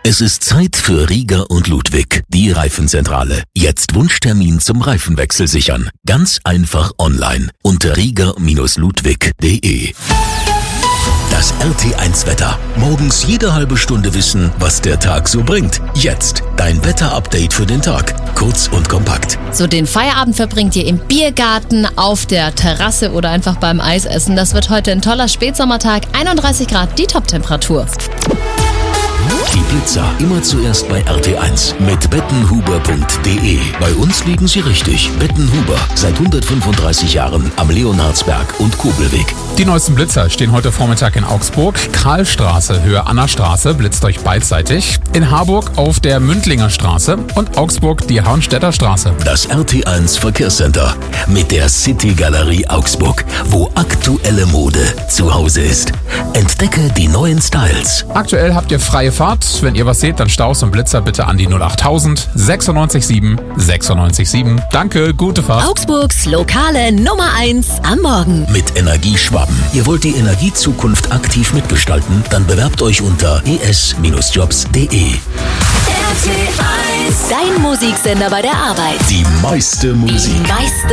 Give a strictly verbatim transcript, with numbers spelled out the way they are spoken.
Es ist Zeit für Rieger und Ludwig, die Reifenzentrale. Jetzt Wunschtermin zum Reifenwechsel sichern. Ganz einfach online unter rieger Ludwig punkt de. Das R T eins Wetter. Morgens jede halbe Stunde wissen, was der Tag so bringt. Jetzt dein Wetter-Update für den Tag. Kurz und kompakt. So, den Feierabend verbringt ihr im Biergarten, auf der Terrasse oder einfach beim Eisessen. Das wird heute ein toller Spätsommertag. einunddreißig Grad, die Top-Temperatur. Die Blitzer immer zuerst bei R T eins mit bettenhuber punkt de. Bei uns liegen sie richtig. Bettenhuber, seit hundertfünfunddreißig Jahren am Leonhardsberg und Kobelweg. Die neuesten Blitzer stehen heute Vormittag in Augsburg. Karlstraße, Höhe Annastraße, blitzt euch beidseitig. In Harburg auf der Mündlinger Straße und Augsburg die Harnstädter Straße. Das R T eins Verkehrscenter mit der City Galerie Augsburg, wo aktuelle Mode zu Hause ist. Entdecke die neuen Styles. Aktuell habt ihr freie Fahrt. Wenn ihr was seht, dann Staus und Blitzer bitte an die null achttausend sechsundneunzig sieben sechsundneunzig sieben. Danke, gute Fahrt. Augsburgs lokale Nummer eins am Morgen. Mit Energie Schwaben. Ihr wollt die Energiezukunft aktiv mitgestalten? Dann bewerbt euch unter e s jobs punkt de. R T eins, dein Musiksender bei der Arbeit. Die meiste Musik. Die meiste